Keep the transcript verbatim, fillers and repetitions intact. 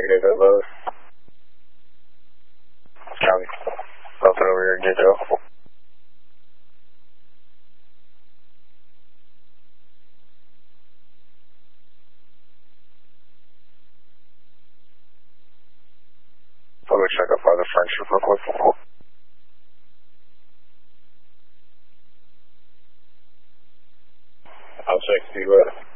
negative at Lowe's. Copy. Up and over here, Ditto. I'll go check up by the friendship real quick. I'll check see what.